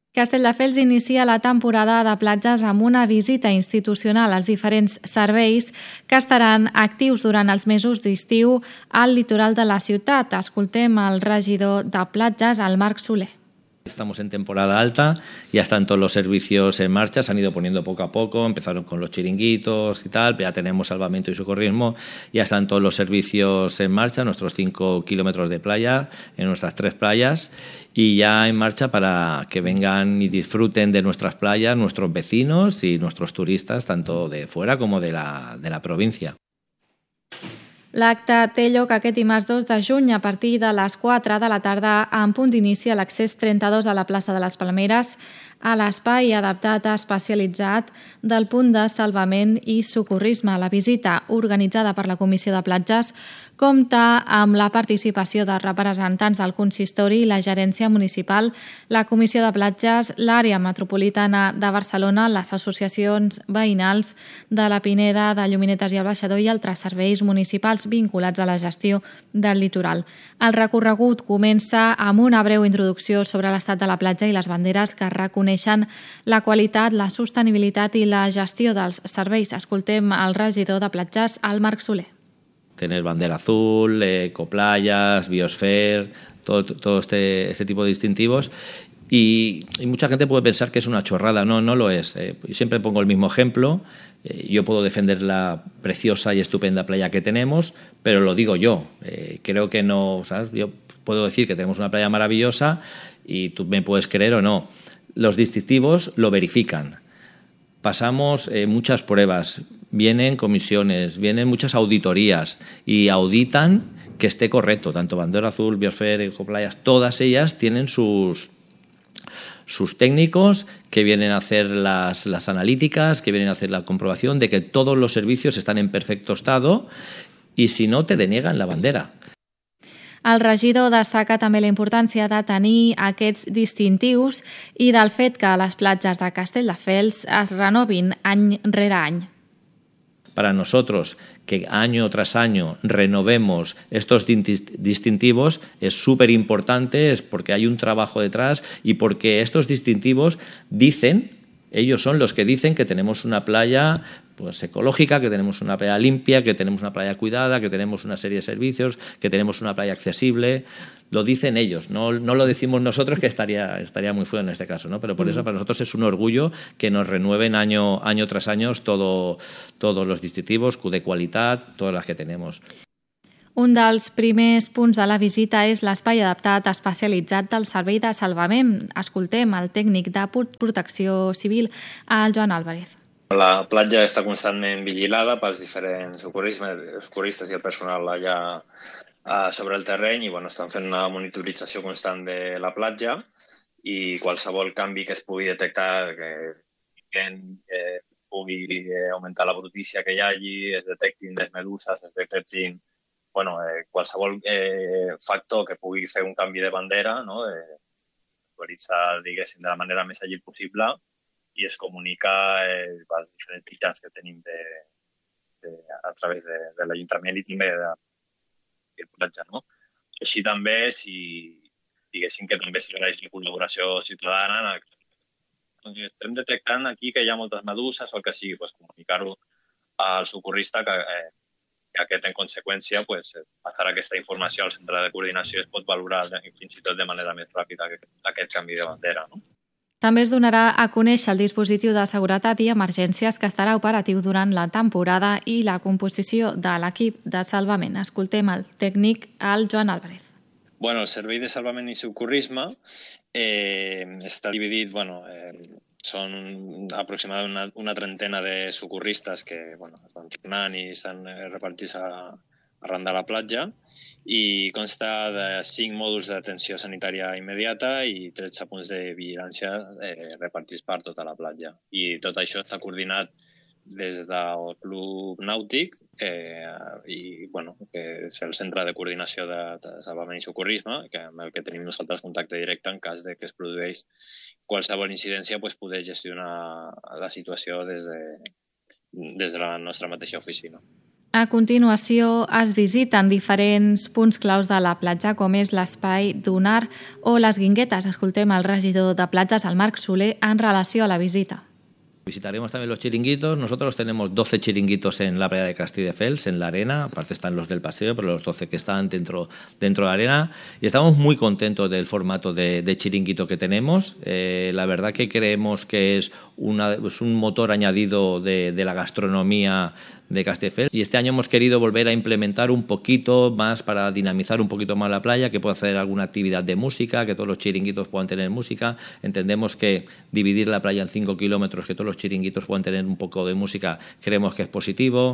Castelldefels inicia la temporada de platges amb una visita institucional als diferents serveis que estaran actius durant els mesos d'estiu al litoral de la ciutat. Escoltem el regidor de platges, el Marc Soler. Estamos en temporada alta, ya están todos los servicios en marcha, se han ido poniendo poco a poco, empezaron con los chiringuitos y tal, ya tenemos salvamento y socorrismo, ya están todos los servicios en marcha, nuestros 5 kilómetros de playa, en nuestras 3 playas, y ya en marcha para que vengan y disfruten de nuestras playas nuestros vecinos y nuestros turistas, tanto de fuera como de la provincia. L'acte té lloc aquest dimarts 2 de juny a partir de les 4 de la tarda en punt d'inici a l'accés 32 a la plaça de les Palmeres, a l'espai adaptat especialitzat del punt de salvament i socorrisme. La visita, organitzada per la Comissió de Platges, compta amb la participació de representants del consistori i la gerència municipal, la Comissió de Platges, l'àrea metropolitana de Barcelona, les associacions veïnals de la Pineda, de Lluminetes i el Baixador i altres serveis municipals vinculats a la gestió del litoral. El recorregut comença amb una breu introducció sobre l'estat de la platja i les banderes que reconeixen la qualitat, la sostenibilitat i la gestió dels serveis. Escoltem el regidor de platges, el Marc Soler. Tener bandera azul, ecoplayas, biosphere, todo este tipo de distintivos. Y mucha gente puede pensar que es una chorrada. No lo es. Siempre pongo el mismo ejemplo. Yo puedo defender la preciosa y estupenda playa que tenemos, pero lo digo yo. Creo que no, ¿sabes? Yo puedo decir que tenemos una playa maravillosa y tú me puedes creer o no. Los distintivos lo verifican. Pasamos muchas pruebas, vienen comisiones, vienen muchas auditorías y auditan que esté correcto, tanto bandera azul, biosphere, ecoplayas, todas ellas tienen sus técnicos que vienen a hacer las analíticas, que vienen a hacer la comprobación de que todos los servicios están en perfecto estado y si no te deniegan la bandera. El regidor destaca també la importància de tenir aquests distintius i del fet que les platges de Castelldefels es renovin any rere any. Para nosotros, que año tras año renovemos estos distintivos es súper importante, es porque hay un trabajo detrás y porque estos distintivos dicen, ellos son los que dicen que tenemos una playa pues ecológica, que tenemos una playa limpia, que tenemos una playa cuidada, que tenemos una serie de servicios, que tenemos una playa accesible. Lo dicen ellos, no lo decimos nosotros, que estaría muy feo en este caso, ¿no? Pero por eso para nosotros es un orgullo que nos renueven año tras año todos los distintivos de qualitat, todas las que tenemos. Un dels primers punts de la visita és l'espai adaptat especialitzat del Servei de Salvament. Escoltem el tècnic de Protecció Civil, el Joan Álvarez. La platja està constantment vigilada pels diferents socorristes i el personal allà sobre el terreny i estan fent una monitorització constant de la platja i qualsevol canvi que es pugui detectar, que pugui augmentar la brutícia que hi hagi, es detectin les meduses, es detectin qualsevol factor que pugui fer un canvi de bandera, actualitzar, diguéssim, de la manera més àgil possible i es comunica als diferents mitjans que tenim a través de l'Ajuntament i també del platja. Així també, si diguéssim que també s'agraeix la col·laboració ciutadana, estem detectant aquí que hi ha moltes meduses o el que sigui, comunicar-ho al socorrista que aquest, en conseqüència, passarà aquesta informació al centre de coordinació i es pot valorar fins i tot de manera més ràpida aquest canvi de bandera. També es donarà a conèixer el dispositiu de seguretat i emergències que estarà operatiu durant la temporada i la composició de l'equip de salvament. Escoltem el tècnic, el Joan Álvarez. El Servei de Salvament i Socorrisme està dividit, són aproximadament una trentena de socorristes que es van tornant i estan repartits arran de la platja i consta de 5 mòduls d'atenció sanitària immediata i 13 punts de vigilància repartits per tota la platja. I tot això està coordinat des del Club Nàutic, que és el centre de coordinació de salvament i socorrisme, amb el que tenim nosaltres contacte directe en cas que es produeix qualsevol incidència, poder gestionar la situació des de la nostra mateixa oficina. A continuació es visiten diferents punts claus de la platja, com és l'espai dunar o les Guinguetes. Escoltem el regidor de platges, el Marc Soler, en relació a la visita. Visitaremos también los chiringuitos. Nosotros tenemos 12 chiringuitos en la playa de Castelldefels, en la arena. Aparte están los del paseo, pero los 12 que están dentro de la arena. Y estamos muy contentos del formato de chiringuito que tenemos. La verdad que creemos que es un motor añadido de la gastronomía de Castelldefels, y este año hemos querido volver a implementar un poquito más para dinamizar un poquito más la playa, que pueda hacer alguna actividad de música, que todos los chiringuitos puedan tener música. Entendemos que dividir la playa en 5 kilómetros, que todos los chiringuitos puedan tener un poco de música, creemos que és positivo.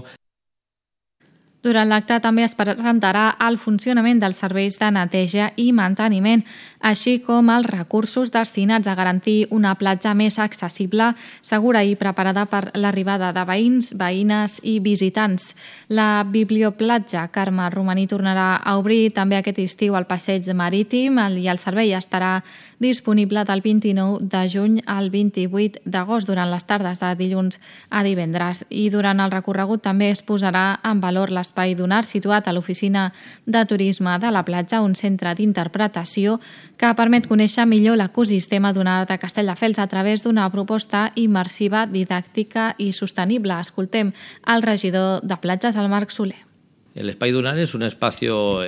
Durant l'acte també es presentarà el funcionament dels serveis de neteja i manteniment, així com els recursos destinats a garantir una platja més accessible, segura i preparada per l'arribada de veïns, veïnes i visitants. La biblioplatja Carme Romaní tornarà a obrir també aquest estiu al passeig marítim i el servei estarà disponible del 29 de juny al 28 d'agost durant les tardes de dilluns a divendres. I durant el recorregut també es posarà en valor l'espai dunar situat a l'oficina de turisme de la platja, un centre d'interpretació que permet conèixer millor l'ecosistema dunar de Castelldefels a través d'una proposta immersiva, didàctica i sostenible. Escoltem el regidor de platges, el Marc Soler. El espai dunar es un espacio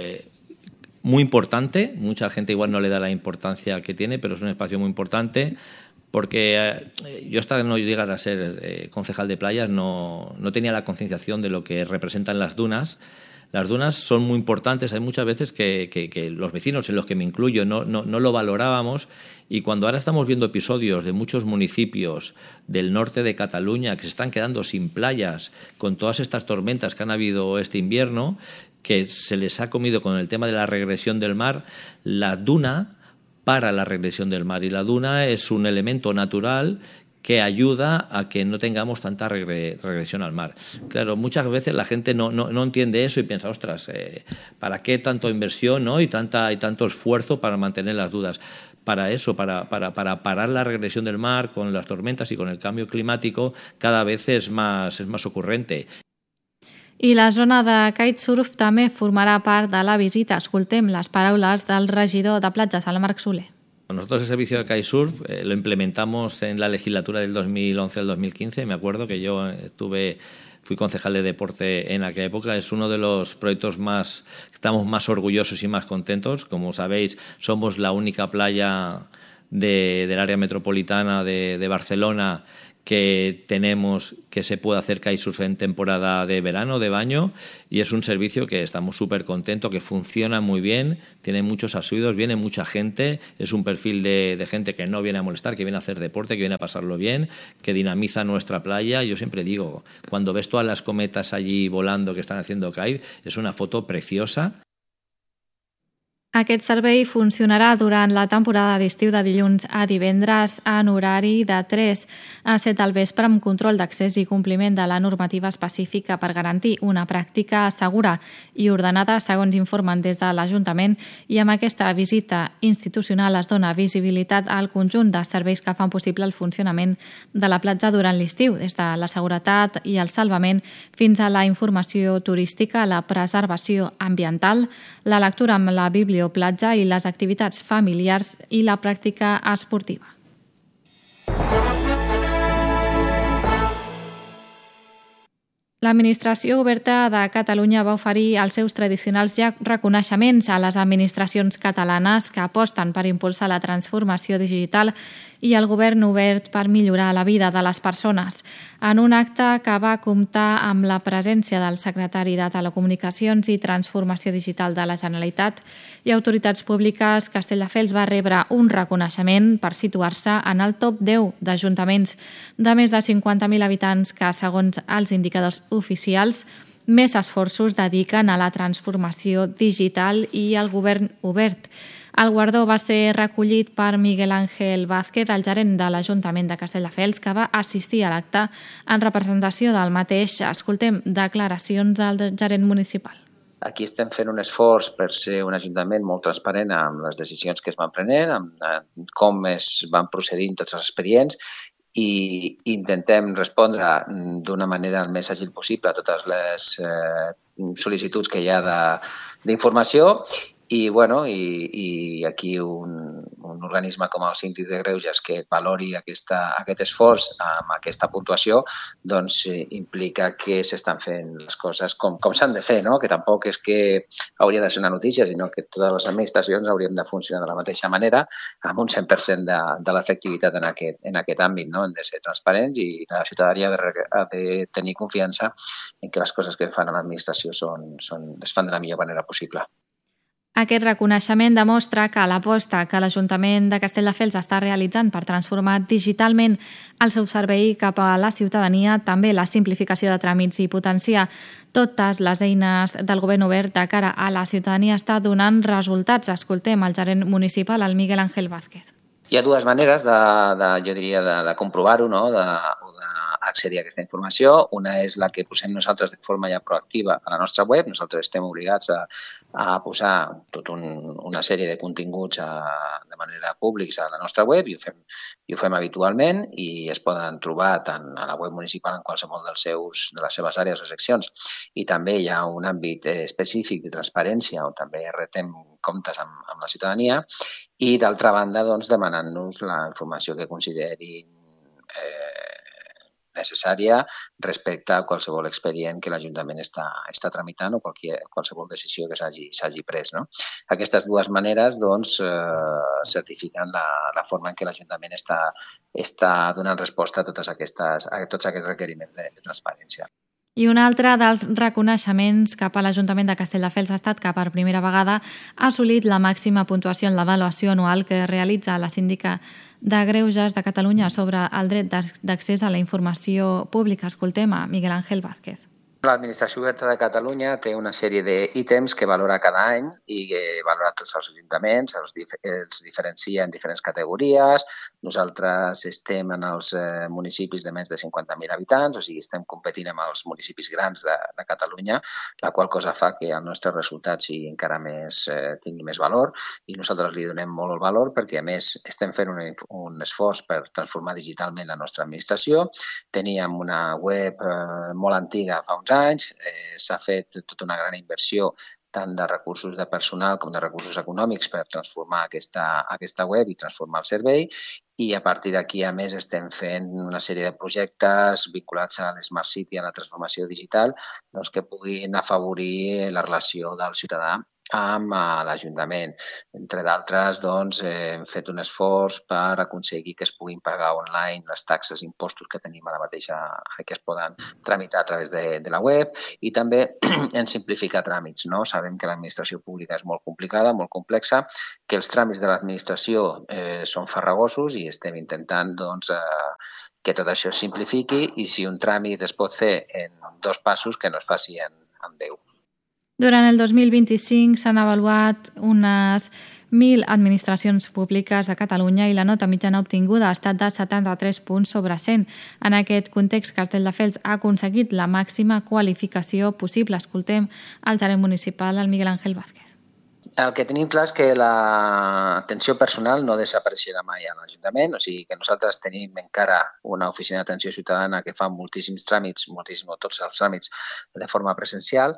muy importante, mucha gente igual no le da la importancia que tiene, pero es un espacio muy importante porque yo hasta no llegar a ser concejal de playas no tenía la concienciación de lo que representan las dunas. Las dunas son muy importantes, hay muchas veces que los vecinos, en los que me incluyo, no lo valorábamos, y cuando ahora estamos viendo episodios de muchos municipios del norte de Cataluña que se están quedando sin playas con todas estas tormentas que han habido este invierno, que se les ha comido con el tema de la regresión del mar, la duna para la regresión del mar, y la duna es un elemento natural que ayuda a que no tengamos tanta regresión al mar. Claro, muchas veces la gente no entiende eso y piensa, ostras, ¿para qué tanta inversión, ¿no? y tanto esfuerzo para mantener las dunas? Para eso, para parar la regresión del mar con las tormentas y con el cambio climático, cada vez es más ocurrente. I la zona de kitesurf també formarà part de la visita. Escoltem les paraules del regidor de platges, el Marc Soler. Nosotros el servicio de kitesurf lo implementamos en la legislatura del 2011 al 2015. Me acuerdo que yo fui concejal de deporte en aquella época. Es uno de los proyectos estamos más orgullosos y más contentos. Como sabéis, somos la única playa del área metropolitana de Barcelona que tenemos que se puede hacer kitesurf en temporada de verano, de baño, y es un servicio que estamos súper contentos, que funciona muy bien, tiene muchos asiduos, viene mucha gente, es un perfil de gente que no viene a molestar, que viene a hacer deporte, que viene a pasarlo bien, que dinamiza nuestra playa. Yo siempre digo, cuando ves todas las cometas allí volando que están haciendo kite, es una foto preciosa. Aquest servei funcionarà durant la temporada d'estiu de dilluns a divendres en horari de 3 a 7 al vespre amb control d'accés i compliment de la normativa específica per garantir una pràctica segura i ordenada, segons informen des de l'Ajuntament, i amb aquesta visita institucional es dona visibilitat al conjunt de serveis que fan possible el funcionament de la platja durant l'estiu, des de la seguretat i el salvament fins a la informació turística, la preservació ambiental, la lectura amb la biblioplatja i les activitats familiars i la pràctica esportiva. L'Administració Oberta de Catalunya va oferir els seus tradicionals reconeixements a les administracions catalanes que aposten per impulsar la transformació digital i el govern obert per millorar la vida de les persones. En un acte que va comptar amb la presència del secretari de Telecomunicacions i Transformació Digital de la Generalitat i autoritats públiques, Castelldefels va rebre un reconeixement per situar-se en el top 10 d'ajuntaments de més de 50.000 habitants que, segons els indicadors oficials, més esforços dediquen a la transformació digital i al govern obert. El guardó va ser recollit per Miguel Ángel Vázquez, el gerent de l'Ajuntament de Castelldefels, que va assistir a l'acte en representació del mateix. Escoltem declaracions del gerent municipal. Aquí estem fent un esforç per ser un ajuntament molt transparent amb les decisions que es van prenent, amb com es van procedint tots els expedients, i intentem respondre d'una manera el més àgil possible a totes les sol·licituds que hi ha d'informació. I aquí un organisme com el Síndic de Greuges que valori aquest esforç amb aquesta puntuació doncs implica que s'estan fent les coses com s'han de fer, no? Que tampoc és que hauria de ser una notícia, sinó que totes les administracions hauríem de funcionar de la mateixa manera amb un 100% de l'efectivitat en aquest àmbit, no? Hem de ser transparents i la ciutadania ha de tenir confiança en que les coses que fan a l'administració es fan de la millor manera possible. Aquest reconeixement demostra que l'aposta que l'Ajuntament de Castelldefels està realitzant per transformar digitalment el seu servei cap a la ciutadania, també la simplificació de tràmits i potenciar totes les eines del govern obert de cara a la ciutadania està donant resultats. Escoltem el gerent municipal, el Miguel Ángel Vázquez. Hi ha dues maneres jo diria, de comprovar-ho, no? O d'accedir a aquesta informació. Una és la que posem nosaltres de forma ja proactiva a la nostra web. Nosaltres estem obligats a posar tota una sèrie de continguts de manera públics a la nostra web i ho fem habitualment i es poden trobar tant a la web municipal en qualsevol de les seves àrees o seccions. I també hi ha un àmbit específic de transparència on també retem comptes amb la ciutadania i, d'altra banda, doncs, demanant-nos la informació que considerin necessària respecte a qualsevol expedient que l'Ajuntament està tramitant o qualsevol decisió que s'hagi pres, no? Aquestes dues maneres doncs, certifiquen la forma en què l'Ajuntament està donant resposta a tots aquests requeriments de transparència. I un altre dels reconeixements cap a l'Ajuntament de Castelldefels ha estat que per primera vegada ha assolit la màxima puntuació en l'avaluació anual que realitza la Síndica de Greuges de Catalunya sobre el dret d'accés a la informació pública. Escoltem a Miguel Ángel Vázquez. L'Administració Oberta de Catalunya té una sèrie d'ítems que valora cada any i que valora tots els ajuntaments, els diferencia en diferents categories. Nosaltres estem en els municipis de més de 50.000 habitants, o sigui, estem competint amb els municipis grans de Catalunya, la qual cosa fa que el nostre resultat encara tingui més valor i nosaltres li donem molt el valor perquè, a més, estem fent un esforç per transformar digitalment la nostra administració. Teníem una web molt antiga fa uns anys, s'ha fet tota una gran inversió tant de recursos de personal com de recursos econòmics per transformar aquesta web i transformar el servei i a partir d'aquí, a més, estem fent una sèrie de projectes vinculats a l'Smart City, a la transformació digital, doncs, que puguin afavorir la relació del ciutadà amb l'Ajuntament. Entre d'altres, doncs, hem fet un esforç per aconseguir que es puguin pagar online les taxes i impostos que tenim ara mateix que es poden tramitar a través de la web i també en simplificar tràmits, no? Sabem que l'administració pública és molt complicada, molt complexa, que els tràmits de l'administració són farragosos i estem intentant doncs, que tot això es simplifiqui i si un tràmit es pot fer en 2 passos, que no es faci en 10. Durant el 2025 s'han avaluat unes 1.000 administracions públiques de Catalunya i la nota mitjana obtinguda ha estat de 73 punts sobre 100. En aquest context, Castelldefels ha aconseguit la màxima qualificació possible. Escoltem el gerent municipal, el Miguel Ángel Vázquez. El que tenim clar és que l'atenció personal no desapareixerà mai a l'Ajuntament, o sigui que nosaltres tenim encara una oficina d'atenció ciutadana que fa moltíssims tràmits, tots els tràmits de forma presencial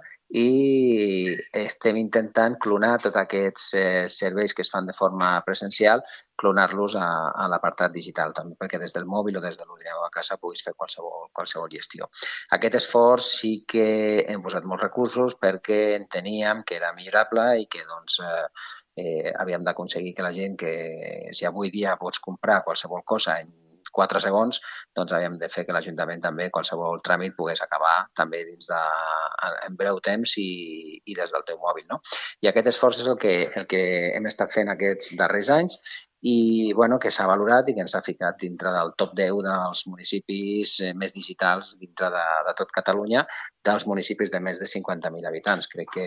i estem intentant clonar tots aquests serveis que es fan de forma presencial, clonar-los a l'apartat digital també, perquè des del mòbil o des de l'ordinador a casa puguis fer qualsevol gestió. Aquest esforç sí que hem posat molts recursos perquè enteníem que era millorable i que doncs, havíem d'aconseguir que la gent que si avui dia pots comprar qualsevol cosa en 4 segons, doncs havíem de fer que l'Ajuntament també qualsevol tràmit pogués acabar també en breu temps i des del teu mòbil, no? I aquest esforç és el que hem estat fent aquests darrers anys i que s'ha valorat i que ens ha ficat dintre del top 10 dels municipis més digitals dintre de tot Catalunya, dels municipis de més de 50.000 habitants. Crec que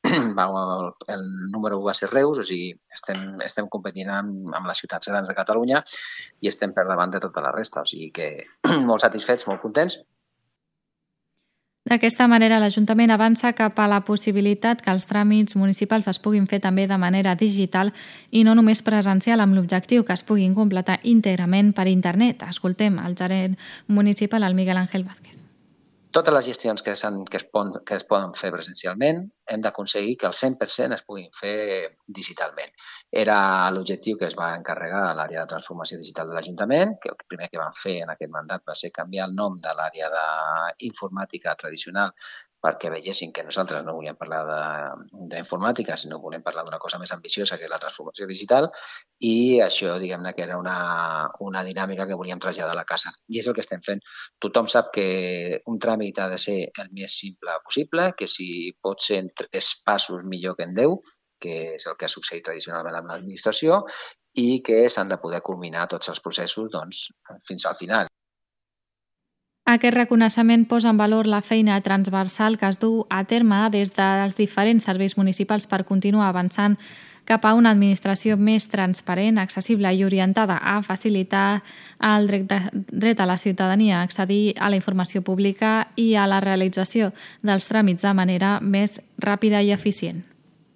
el número 1 va ser Reus, o sigui, estem competint amb les ciutats grans de Catalunya i estem per davant de tota la resta, o sigui que molt satisfets, molt contents. D'aquesta manera, l'Ajuntament avança cap a la possibilitat que els tràmits municipals es puguin fer també de manera digital i no només presencial, amb l'objectiu que es puguin completar íntegrament per internet. Escoltem el gerent municipal, el Miguel Ángel Vázquez. Totes les gestions que es poden fer presencialment hem d'aconseguir que el 100% es puguin fer digitalment. Era l'objectiu que es va encarregar a l'àrea de transformació digital de l'Ajuntament, que el primer que vam fer en aquest mandat va ser canviar el nom de l'àrea d'informàtica tradicional perquè veiessin que nosaltres no volíem parlar d'informàtica, sinó volem parlar d'una cosa més ambiciosa que és la transformació digital, i això, diguem-ne, que era una dinàmica que volíem traslladar a la casa. I és el que estem fent. Tothom sap que un tràmit ha de ser el més simple possible, que si pot ser en 3 passos millor que en 10, que és el que ha succeït tradicionalment amb l'administració, i que s'han de poder culminar tots els processos fins al final. Aquest reconeixement posa en valor la feina transversal que es du a terme des dels diferents serveis municipals per continuar avançant cap a una administració més transparent, accessible i orientada a facilitar el dret a la ciutadania a accedir a la informació pública i a la realització dels tràmits de manera més ràpida i eficient.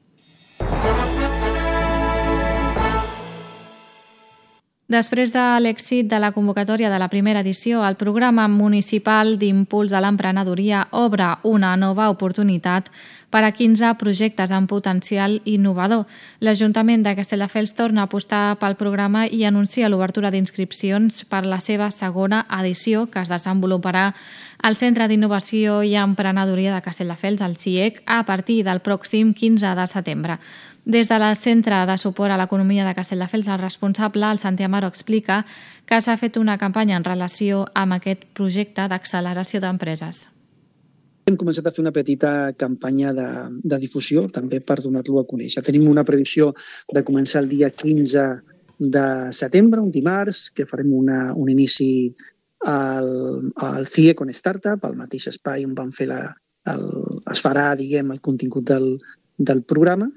Després de l'èxit de la convocatòria de la primera edició, el programa municipal d'impuls a l'emprenedoria obre una nova oportunitat per a 15 projectes amb potencial innovador. L'Ajuntament de Castelldefels torna a apostar pel programa i anuncia l'obertura d'inscripcions per la seva segona edició, que es desenvoluparà al Centre d'Innovació i Emprenedoria de Castelldefels, el CIEC, a partir del pròxim 15 de setembre. Des del Centre de Suport a l'Economia de Castelldefels, el responsable, el Santi Amaro, explica que s'ha fet una campanya en relació amb aquest projecte d'acceleració d'empreses. Hem començat a fer una petita campanya de difusió, també per donar-lo a conèixer. Tenim una previsió de començar el dia 15 de setembre, un dimarts, que farem un inici al CIEC on Startup, al mateix espai on vam fer es farà, diguem, el contingut del programa.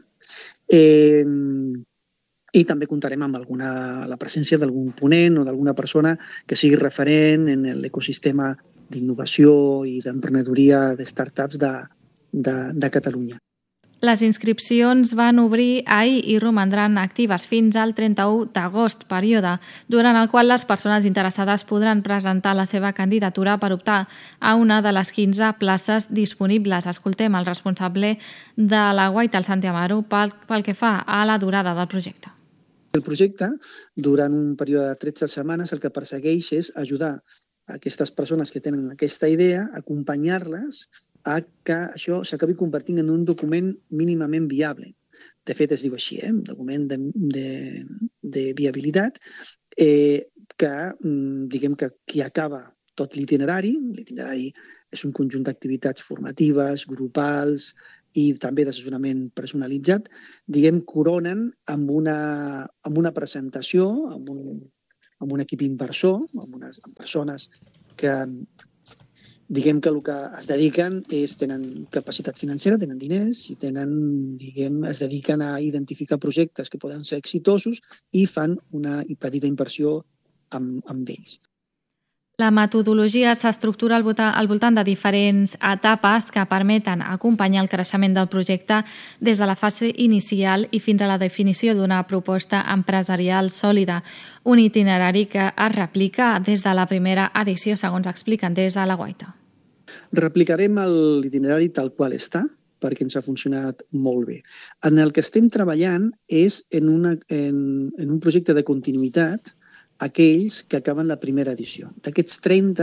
I també comptarem amb la presència d'algun ponent o d'alguna persona que sigui referent en l'ecosistema d'innovació i d'emprenedoria de startups de Catalunya. Les inscripcions van obrir ahir i romandran actives fins al 31 d'agost, període durant el qual les persones interessades podran presentar la seva candidatura per optar a una de les 15 places disponibles. Escoltem el responsable de la Guaita, el Santi Amaro, pel que fa a la durada del projecte. El projecte, durant un període de 13 setmanes, el que persegueix és ajudar aquestes persones que tenen aquesta idea, acompanyar-les a que això s'acabi convertint en un document mínimament viable. De fet, es diu així, un document de viabilitat que, diguem que qui acaba tot l'itinerari és un conjunt d'activitats formatives, grupals i també d'assessorament personalitzat, diguem, coronen amb una presentació, amb un equip inversor, amb persones que, diguem que el que es dediquen tenen capacitat financera, tenen diners i es dediquen a identificar projectes que poden ser exitosos i fan una petita inversió amb ells. La metodologia s'estructura al voltant de diferents etapes que permeten acompanyar el creixement del projecte des de la fase inicial i fins a la definició d'una proposta empresarial sòlida, un itinerari que es replica des de la primera edició, segons expliquen des de la Guaita. Replicarem l'itinerari tal qual està, perquè ens ha funcionat molt bé. En el que estem treballant és en un projecte de continuïtat aquells que acaben la primera edició. D'aquests 30,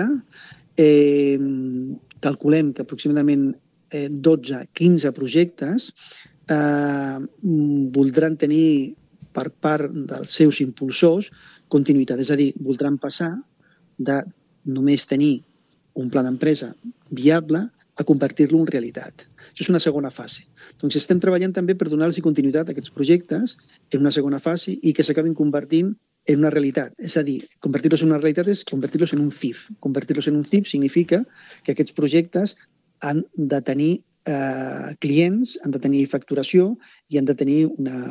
calculem que aproximadament 12-15 projectes voldran tenir per part dels seus impulsors continuïtat. És a dir, voldran passar de només tenir un pla d'empresa viable a convertir-lo en realitat. Això és una segona fase. Doncs estem treballant també per donar-los continuïtat a aquests projectes en una segona fase i que s'acabin convertint en una realitat. És a dir, convertir-los en una realitat és convertir-los en un CIF. Convertir-los en un CIF significa que aquests projectes han de tenir clients, han de tenir facturació i han de tenir una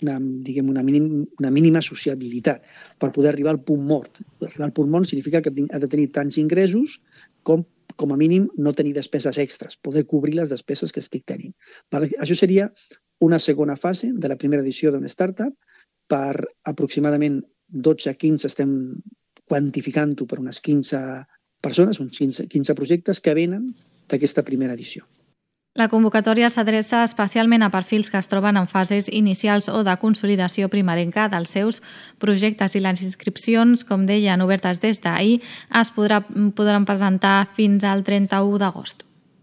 mínima sociabilitat per poder arribar al punt mort. Arribar al punt mort significa que ha de tenir tants ingressos com com a mínim, no tenir despeses extres, poder cobrir les despeses que estic tenint. Això seria una segona fase de la primera edició d'una startup. Per aproximadament 12-15 estem quantificant-ho per unes 15 persones, uns 15 projectes que venen d'aquesta primera edició. La convocatòria s'adreça especialment a perfils que es troben en fases inicials o de consolidació primerenca dels seus projectes i les inscripcions, com deien, obertes des d'ahir, es podran presentar fins al 31 d'agost.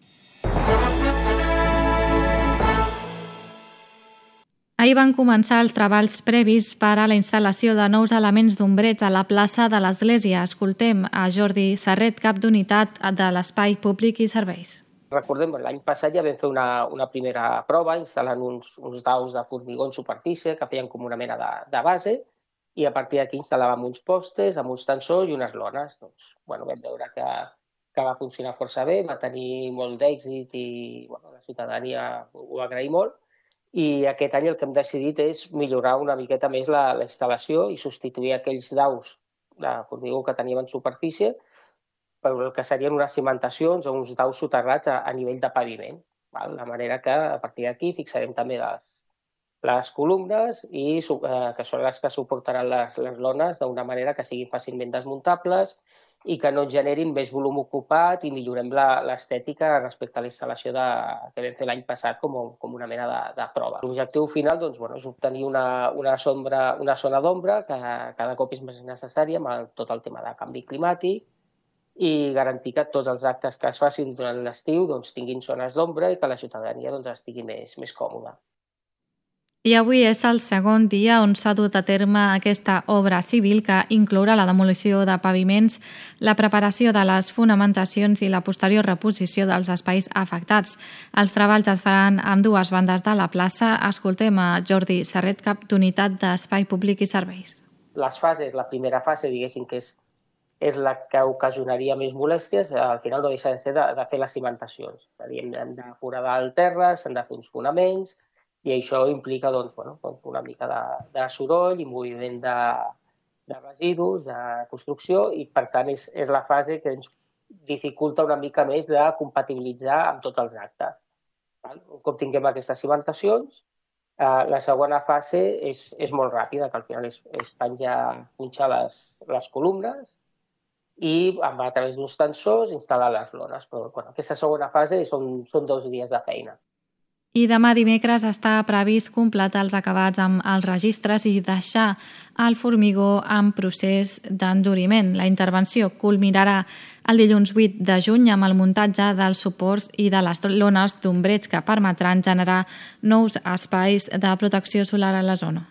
Ahir van començar els treballs previs per a la instal·lació de nous elements d'ombreig a la plaça de l'Església. Escoltem a Jordi Serret, cap d'unitat de l'Espai Públic i Serveis. Recordem, l'any passat ja vam fer una primera prova instal·lant uns daus de formigó en superfície que feien com una mena de base i a partir d'aquí instal·làvem uns postes amb uns tensors i unes lones. Vam veure que va funcionar força bé, va tenir molt d'èxit i la ciutadania ho va agrair molt. I aquest any el que hem decidit és millorar una miqueta més la instal·lació i substituir aquells daus de formigó que teníem en superfície per el que serien unes cimentacions o uns daus soterrats a nivell de paviment. De manera que a partir d'aquí fixarem també les columnes i que són les que suportaran les lones d'una manera que siguin fàcilment desmuntables i que no generin més volum ocupat i millorem l'estètica respecte a la instal·lació que vam fer l'any passat com una mena de prova. L'objectiu final és obtenir una zona d'ombra que cada cop és més necessària amb tot el tema de canvi climàtic i garantir que tots els actes que es facin durant l'estiu tinguin zones d'ombra i que la ciutadania estigui més còmoda. I avui és el segon dia on s'ha dut a terme aquesta obra civil que inclourà la demolició de paviments, la preparació de les fonamentacions i la posterior reposició dels espais afectats. Els treballs es faran amb dues bandes de la plaça. Escoltem a Jordi Serret, cap d'unitat d'Espai Públic i Serveis. Les fases, la primera fase, diguéssim que és la que ocasionaria més molèsties, al final no deixa de ser de fer les cimentacions. És a dir, hem de foradar el terra, s'han de fer uns fonaments i això implica una mica de soroll i moviment de residus, de construcció i per tant és la fase que ens dificulta una mica més de compatibilitzar amb tots els actes. Un cop tinguem aquestes cimentacions, la segona fase és molt ràpida, que al final és punxar les columnes i a través d'uns tensors instal·lar les lones. Però aquesta segona fase són 2 dies de feina. I demà dimecres està previst completar els acabats amb els registres i deixar el formigó en procés d'enduriment. La intervenció culminarà el dilluns 8 de juny amb el muntatge dels suports i de les lones d'ombreig que permetran generar nous espais de protecció solar a la zona.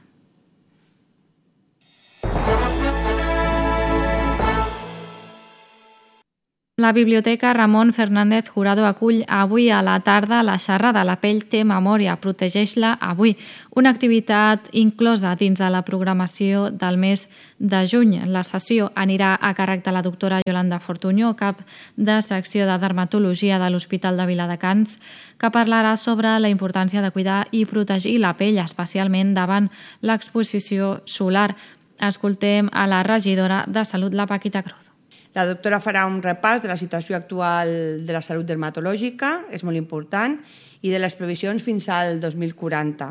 La Biblioteca Ramon Fernández Jurado acull avui a la tarda la xerrada La pell té memòria, protegeix-la avui, una activitat inclosa dins de la programació del mes de juny. La sessió anirà a càrrec de la doctora Yolanda Fortuño, cap de secció de dermatologia de l'Hospital de Viladecans, que parlarà sobre la importància de cuidar i protegir la pell, especialment davant l'exposició solar. Escoltem a la regidora de Salut, la Paquita Cruz. La doctora farà un repàs de la situació actual de la salut dermatològica, és molt important, i de les previsions fins al 2040.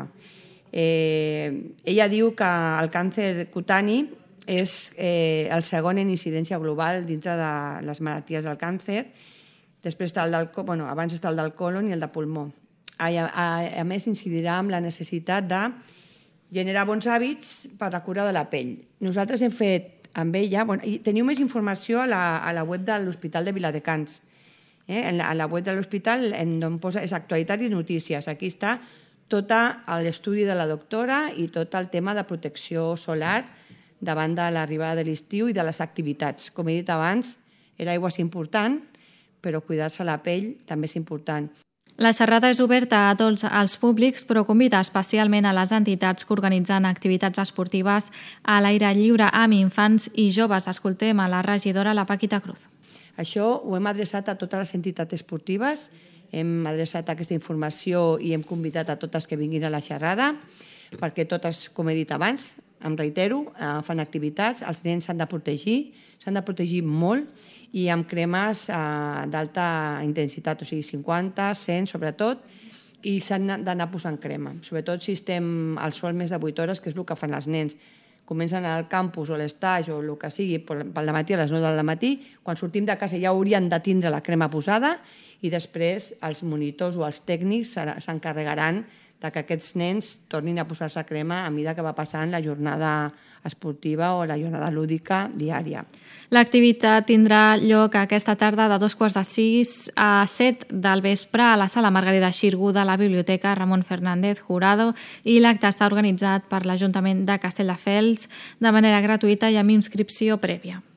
Ella diu que el càncer cutani és el segon en incidència global dintre de les malalties del càncer. Després abans està el del colon i el de pulmó. A més, incidirà en la necessitat de generar bons hàbits per a la cura de la pell. Nosaltres hem fet amb ella, teniu més informació a la web de l'Hospital de Viladecans. A la web de l'hospital on posa és actualitat i notícies. Aquí està tot l'estudi de la doctora i tot el tema de protecció solar davant de l'arribada de l'estiu i de les activitats. Com he dit abans, l'aigua és important, però cuidar-se la pell també és important. La xerrada és oberta a tots els públics, però convida especialment a les entitats que organitzen activitats esportives a l'aire lliure amb infants i joves. Escoltem a la regidora, la Paquita Cruz. Això ho hem adreçat a totes les entitats esportives, hem adreçat aquesta informació i hem convidat a totes que vinguin a la xerrada, perquè totes, com he dit abans, em reitero, fan activitats, els nens s'han de protegir molt, i amb cremes d'alta intensitat, o sigui 50, 100 sobretot, i s'han d'anar posant crema. Sobretot si estem al sol més de 8 hores, que és el que fan els nens. Comencen al campus o l'estage o el que sigui pel matí a les 9 del matí, quan sortim de casa ja haurien de tindre la crema posada i després els monitors o els tècnics s'encarregaran de que aquests nens tornin a posar-se crema a mesura que va passant la jornada esportiva o la jornada lúdica diària. L'activitat tindrà lloc aquesta tarda de 5:45 a 7 del vespre a la sala Margarida Xirgu de la Biblioteca Ramon Fernández Jurado, i l'acte està organitzat per l'Ajuntament de Castelldefels de manera gratuïta i amb inscripció prèvia.